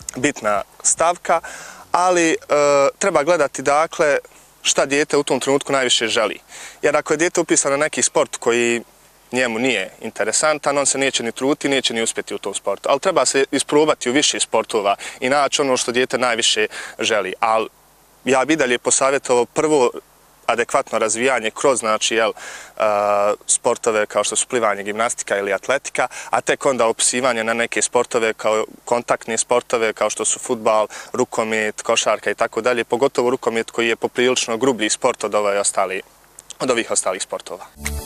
bitna stavka, ali treba gledati dakle šta dijete u tom trenutku najviše želi. Jer ako je dijete upisano na neki sport koji njemu nije interesantan, on se neće ni truditi, neće ni uspjeti u tom sportu. Ali treba se isprobati u više sportova i naći ono što dijete najviše želi. Ali ja bi dalje posavjetovao prvo adekvatno razvijanje kroz sportove kao što su plivanje, gimnastika ili atletika, a tek onda upisivanje na neke sportove kao kontaktne sportove kao što su fudbal, rukomet, košarka i tako dalje, pogotovo rukomet koji je poprilično grublji sport od ovih ostalih sportova.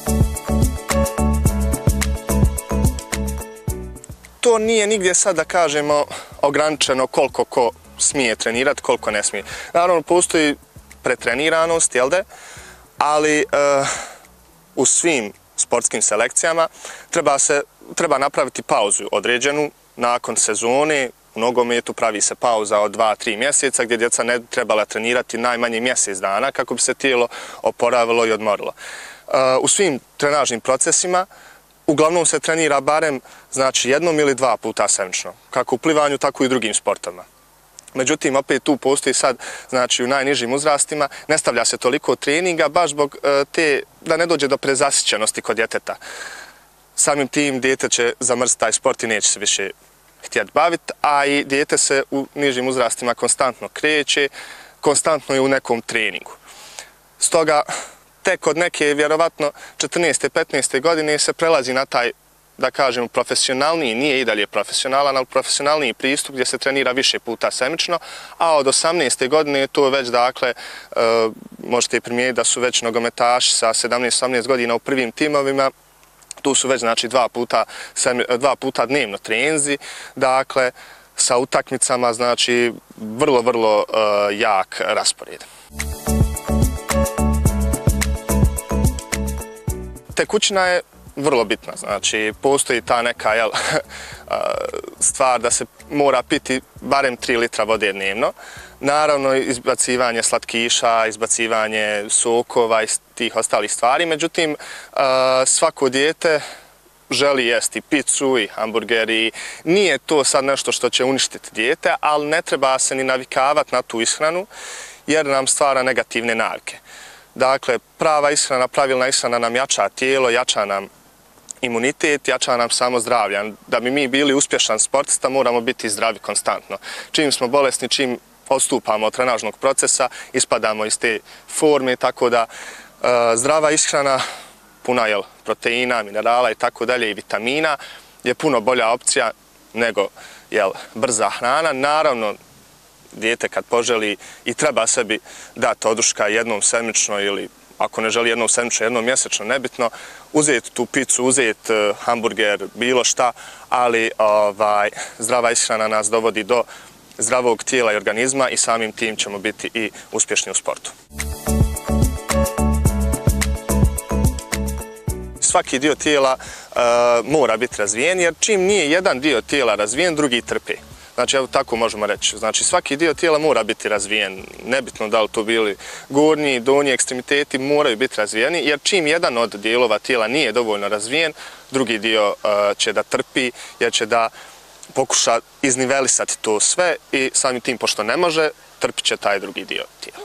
To nije nigdje sad da kažemo ograničeno koliko ko smije trenirati, koliko ne smije. Naravno, postoji pretreniranost, ali u svim sportskim selekcijama treba napraviti pauzu određenu nakon sezone. U nogometu pravi se pauza od 2-3 mjeseca gdje djeca ne trebala trenirati najmanje mjesec dana kako bi se tijelo oporavilo i odmorilo. U svim trenažnim procesima uglavnom se trenira barem jednom ili 2 puta sedmično, kako u plivanju, tako i u drugim sportovima. Međutim, opet tu postoji sad, u najnižim uzrastima, ne stavlja se toliko treninga, baš zbog da ne dođe do prezasićenosti kod djeteta. Samim tim dijete će zamrziti taj sport i neće se više htjeti baviti, a i dijete se u nižim uzrastima konstantno kreće, konstantno je u nekom treningu. Stoga, tek od neke, vjerovatno, 14. 15. godine se prelazi na taj, da kažem, profesionalniji, nije i dalje profesionalan, ali profesionalniji pristup gdje se trenira više puta sedmično, a od 18. godine to već, dakle, možete i primijetiti da su već nogometaši sa 17-18 godina u prvim timovima, tu su već, 2 puta dnevno treninzi, dakle, sa utakmicama, vrlo jak raspored. Tekućina je vrlo bitna, postoji ta neka stvar da se mora piti barem 3 litra vode dnevno. Naravno, izbacivanje slatkiša, izbacivanje sokova i tih ostalih stvari, međutim, svako dijete želi jesti picu i hamburgeri. Nije to sad nešto što će uništiti dijete, ali ne treba se ni navikavati na tu ishranu jer nam stvara negativne navike. Dakle, prava ishrana, pravilna ishrana nam jača tijelo, jača nam imunitet, jača nam samo zdravlje. Da bi mi bili uspješan sportista, moramo biti zdravi konstantno. Čim smo bolesni, čim odstupamo od trenažnog procesa, ispadamo iz te forme, tako da zdrava ishrana, puna proteina, minerala i tako dalje i vitamina, je puno bolja opcija nego brza hrana. Naravno, dijete kad poželi i treba sebi dati oduška jednom sedmično ili ako ne želi jednom sedmično, jednom mjesečno, nebitno, uzeti tu picu, uzeti hamburger, bilo šta, ali zdrava ishrana nas dovodi do zdravog tijela i organizma i samim tim ćemo biti i uspješni u sportu. Svaki dio tijela mora biti razvijen jer čim nije jedan dio tijela razvijen, drugi trpi. Evo tako možemo reći. Svaki dio tijela mora biti razvijen. Nebitno da li to bili gornji, donji ekstremiteti moraju biti razvijeni, jer čim jedan od dijelova tijela nije dovoljno razvijen, drugi dio će da trpi, jer će da pokuša iznivelisati to sve i samim tim, pošto ne može, trpit će taj drugi dio tijela.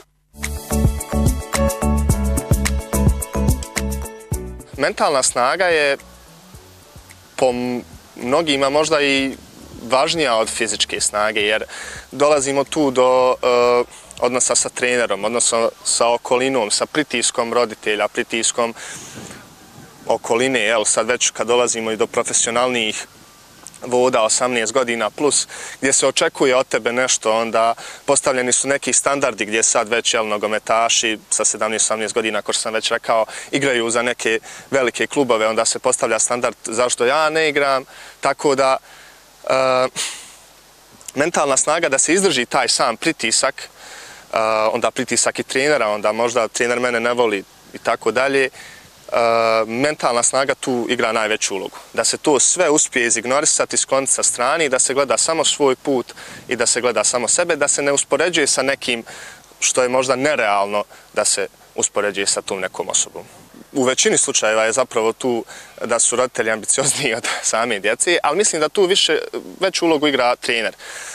Mentalna snaga je po mnogima možda i važnija od fizičke snage, jer dolazimo tu do odnosa sa trenerom, odnosa sa okolinom, sa pritiskom roditelja, pritiskom okoline, sad već kad dolazimo i do profesionalnijih voda 18 godina plus, gdje se očekuje od tebe nešto, onda postavljeni su neki standardi gdje sad već nogometaši sa 17-18 godina, kao što sam već rekao, igraju za neke velike klubove, onda se postavlja standard zašto ja ne igram, tako da mentalna snaga da se izdrži taj sam pritisak, onda pritisak i trenera, onda možda trener mene ne voli i tako dalje, mentalna snaga tu igra najveću ulogu. Da se to sve uspije izignorisati, skloniti sa strane i da se gleda samo svoj put i da se gleda samo sebe, da se ne uspoređuje sa nekim što je možda nerealno da se uspoređuje sa tom nekom osobom. U većini slučajeva je zapravo tu da su roditelji ambiciozniji od same djece, ali mislim da tu veću ulogu igra trener.